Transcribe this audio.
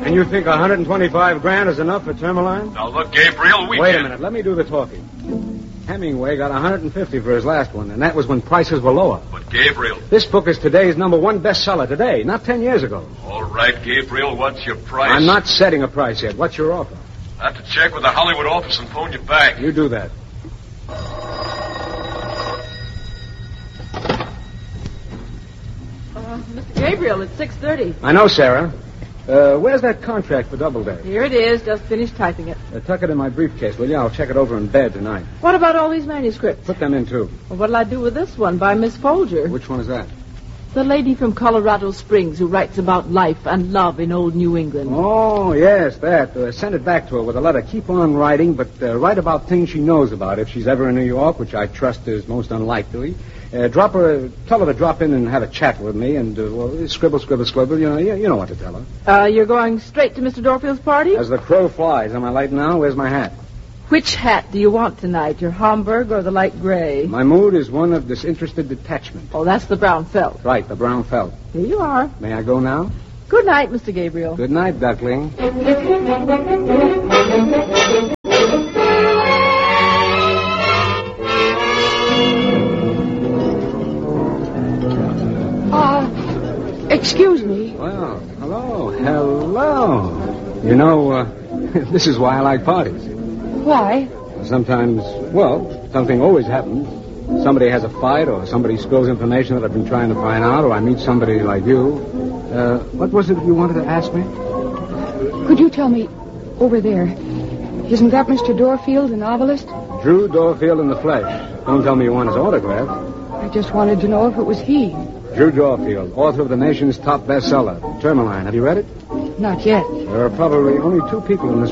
And you think 125 grand is enough for Tourmaline? Now, look, Gabriel, Wait a minute. Let me do the talking. Hemingway got 150 for his last one, and that was when prices were lower. But, Gabriel... This book is today's #1 bestseller today, not 10 years ago. All right, Gabriel, what's your price? I'm not setting a price yet. What's your offer? I have to check with the Hollywood office and phone you back. You do that. Mr. Gabriel, it's 6:30. I know, Sarah. Where's that contract for Doubleday? Here it is. Just finished typing it. Tuck it in my briefcase, will you? I'll check it over in bed tonight. What about all these manuscripts? Put them in, too. Well, what'll I do with this one by Miss Folger? Which one is that? The lady from Colorado Springs who writes about life and love in old New England. Oh, yes, that. Send it back to her with a letter. Keep on writing, but write about things she knows about. If she's ever in New York, which I trust is most unlikely, tell her to drop in and have a chat with me and, scribble. You know what to tell her. You're going straight to Mr. Dorfield's party? As the crow flies. Am I late now? Where's my hat? Which hat do you want tonight, your Homburg or the light gray? My mood is one of disinterested detachment. Oh, that's the brown felt. Right, the brown felt. Here you are. May I go now? Good night, Mr. Gabriel. Good night, duckling. Excuse me. Well, hello. You know, this is why I like parties. Why? Sometimes, something always happens. Somebody has a fight, or somebody spills information that I've been trying to find out, or I meet somebody like you. What was it you wanted to ask me? Could you tell me, over there, isn't that Mr. Dorfield, the novelist? Drew Dorfield in the flesh. Don't tell me you want his autograph. I just wanted to know if it was he. Drew Dorfield, author of the nation's top bestseller, Tourmaline. Have you read it? Not yet. There are probably only 2 people in this